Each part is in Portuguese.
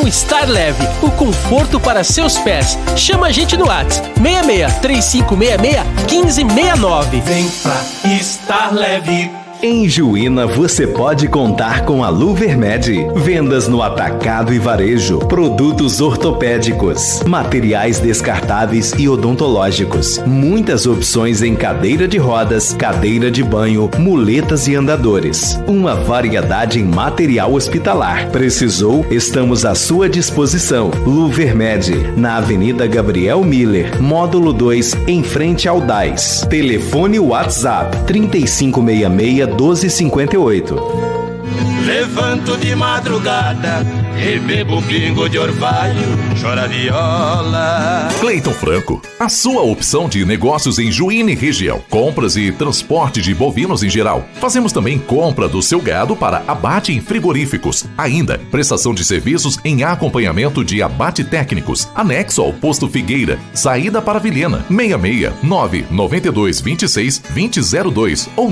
com Star Leve, o conforto para seus pés. Chama a gente no WhatsApp 66-3566-1569. Vem pra Star Leve. Em Juína você pode contar com a Luvermed. Vendas no atacado e varejo, produtos ortopédicos, materiais descartáveis e odontológicos. Muitas opções em cadeira de rodas, cadeira de banho, muletas e andadores. Uma variedade em material hospitalar. Precisou? Estamos à sua disposição. Luvermed, na Avenida Gabriel Miller, módulo 2, em frente ao DAIS. Telefone WhatsApp 3566-1258. Levanto de madrugada e bebo pingo de orvalho, chora viola. Cleiton Franco, a sua opção de negócios em Juína e região. Compras e transporte de bovinos em geral. Fazemos também compra do seu gado para abate em frigoríficos. Ainda, prestação de serviços em acompanhamento de abate técnicos. Anexo ao Posto Figueira. Saída para Vilhena. 66-99226-2002 ou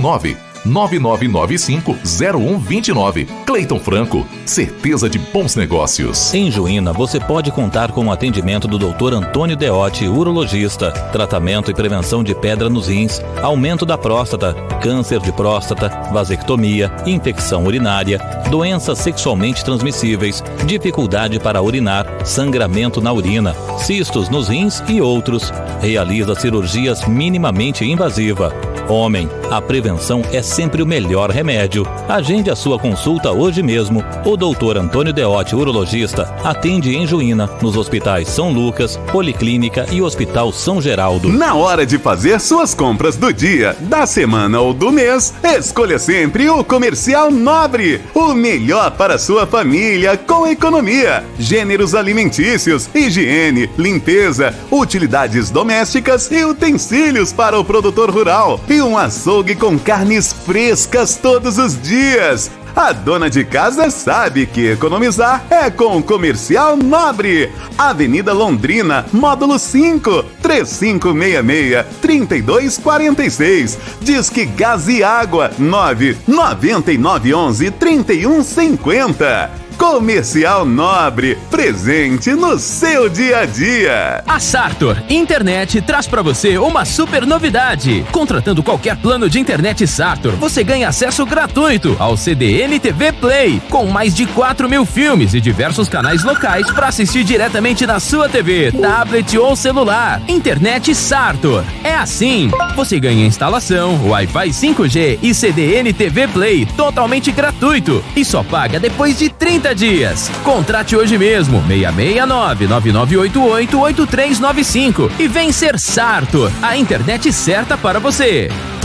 9995-0129. Cleiton Franco, certeza de bons negócios. Em Juína, você pode contar com o atendimento do Dr. Antônio Deotti, urologista, tratamento e prevenção de pedra nos rins, aumento da próstata, câncer de próstata, vasectomia, infecção urinária, doenças sexualmente transmissíveis, dificuldade para urinar, sangramento na urina, cistos nos rins e outros. Realiza cirurgias minimamente invasiva. Homem, a prevenção é sempre o melhor remédio. Agende a sua consulta hoje mesmo. O Dr. Antônio Deotti, urologista, atende em Juína, nos hospitais São Lucas, Policlínica e Hospital São Geraldo. Na hora de fazer suas compras do dia, da semana ou do mês, escolha sempre o Comercial Nobre. O melhor para sua família, com economia. Gêneros alimentícios, higiene, limpeza, utilidades domésticas e utensílios para o produtor rural. E um açougue com carnes frescas todos os dias. A dona de casa sabe que economizar é com o Comercial Nobre. Avenida Londrina, módulo 5, 3566-3246. Disque Gás e Água, 99911-3150. Comercial Nobre, presente no seu dia a dia. A Sartor Internet traz pra você uma super novidade. Contratando qualquer plano de internet Sartor, você ganha acesso gratuito ao CDN TV Play, com mais de 4.000 filmes e diversos canais locais para assistir diretamente na sua TV, tablet ou celular. Internet Sartor. É assim, você ganha instalação, Wi-Fi 5G e CDN TV Play totalmente gratuito e só paga depois de 30 dias. Contrate hoje mesmo 669-9988-8395 e vem ser Sartor, a internet certa para você.